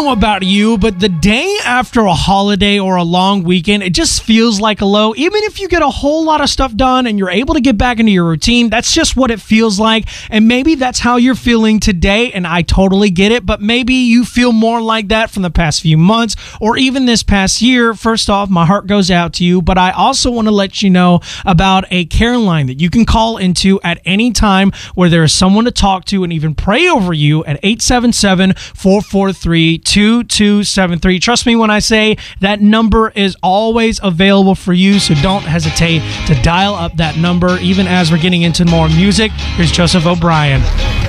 know about you, but the day after a holiday or a long weekend, it just feels like a low. Even if you get a whole lot of stuff done and you're able to get back into your routine, that's just what it feels like. And maybe that's how you're feeling today, and I totally get it, but maybe you feel more like that from the past few months or even this past year. First off, my heart goes out to you, but I also want to let you know about a care line that you can call into at any time where there is someone to talk to and even pray over you at 877-443-2273. Trust me when I say that number is always available for you, so don't hesitate to dial up that number. Even as we're getting into more music, here's Joseph O'Brien.